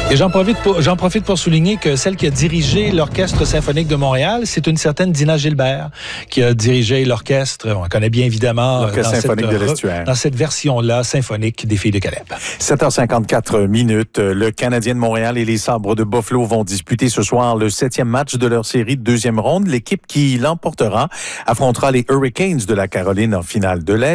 Et j'en profite pour souligner que celle qui a dirigé l'Orchestre symphonique de Montréal, c'est une certaine Dina Gilbert qui a dirigé l'orchestre. On la connaît bien évidemment l'Orchestre symphonique de l'Estuaire. Dans cette version-là symphonique des Filles de Caleb. 7h54. Le Canadien de Montréal et les Sabres de Buffalo vont disputer ce soir le 7e match de leur série de deuxième ronde. L'équipe qui l'emportera affrontera les Hurricanes de la Caroline en finale de l'Est.